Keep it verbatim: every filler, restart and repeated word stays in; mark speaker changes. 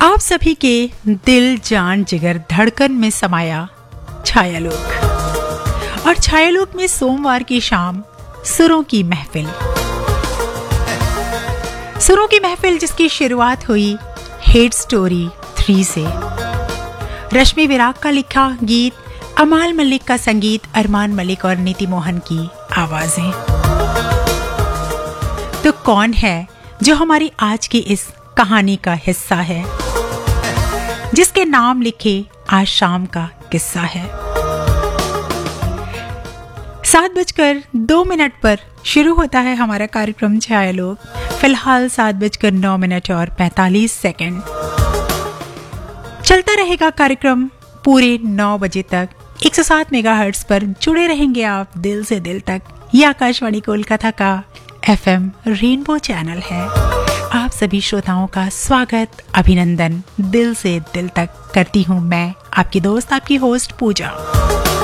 Speaker 1: आप सभी के दिल जान जिगर धड़कन में समाया छायालोक। और छायालोक में सोमवार की शाम सुरों की महफिल सुरों की महफिल जिसकी शुरुआत हुई हेट स्टोरी थ्री से। रश्मि विराग का लिखा गीत, अमाल मलिक का संगीत, अरमान मलिक और नीति मोहन की आवाजें। तो कौन है जो हमारी आज की इस कहानी का हिस्सा है, जिसके नाम लिखे आज शाम का किस्सा है। सात बजकर दो मिनट पर शुरू होता है हमारा कार्यक्रम छायालोक। फिलहाल सात बजकर नौ मिनट और पैंतालीस सेकंड चलता रहेगा कार्यक्रम पूरे नौ बजे तक। एक सौ सात मेगाहर्ट्ज पर जुड़े रहेंगे आप दिल से दिल तक। यह आकाशवाणी कोलकाता का एफएम रेनबो चैनल है। आप सभी श्रोताओं का स्वागत, अभिनंदन दिल से दिल तक करती हूँ मैं, आपकी दोस्त, आपकी होस्ट पूजा।